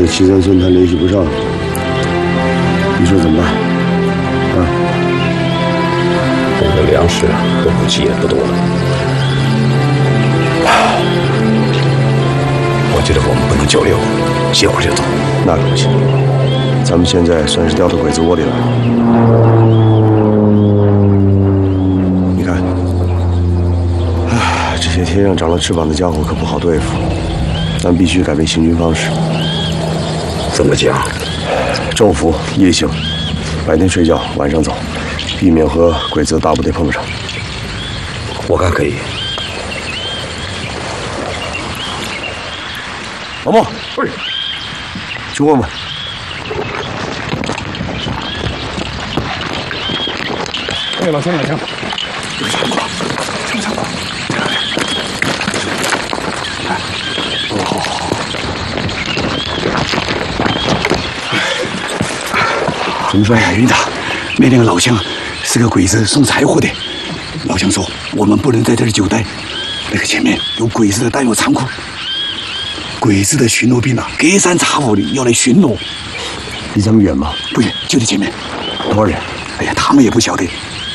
这七三村他联系不上，你说怎么办？啊？ 我们的粮食和武器也不多了，我觉得我们不能久留，歇会儿就走。 那可不行，咱们现在算是掉到鬼子窝里了。你看，这些天上长了翅膀的家伙可不好对付，咱必须改变行军方式。 怎么讲？ 昼伏夜行，白天睡觉，晚上走，避免和鬼子的大部队碰上。 我看可以。 老莫，喂，去问问。 哎，老乡，老乡， 怎么说？ 哎呀，云大，那个老乡是个鬼子送柴火的。老乡说，我们不能在这里久待，那个前面有鬼子的弹药仓库，鬼子的巡逻兵啊，隔三差五的要来巡逻。 离咱们远吗？ 不远，就在前面。 多少人？ 哎呀，他们也不晓得。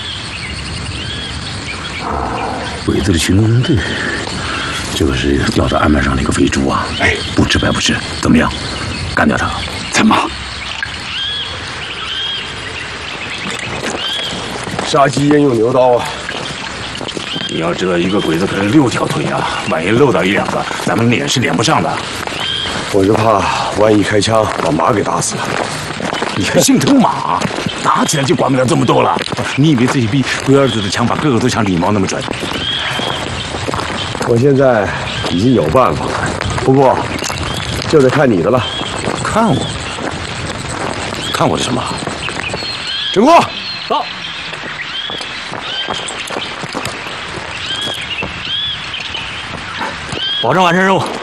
鬼子的巡逻人队，这个是掉到岸边上的一个飞猪啊！ 哎， 不吃白不吃，怎么样？干掉他？ 怎么？ 杀鸡焉用牛刀啊！ 你要知道，一个鬼子可是6条腿啊，万一漏到1、2个，咱们撵是撵不上的。 我是怕万一开枪把马给打死了。 你还心疼马？打起来就管不了这么多了。你以为这批龟儿子的枪法个个都像狸猫那么准？ 我现在已经有办法了，不过就得看你的了。 看我？看我的什么？ 陈国，到。 保证完成任务。